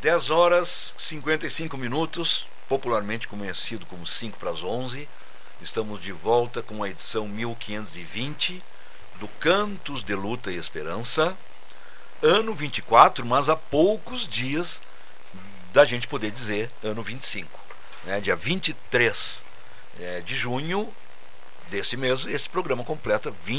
10 horas 55 minutos, popularmente conhecido como 5 para as 11. Estamos de volta com a edição 1520 do Cantos de Luta e Esperança, ano 24, mas há poucos dias da gente poder dizer ano 25, né? Dia 23 de junho desse mês, esse programa completa 20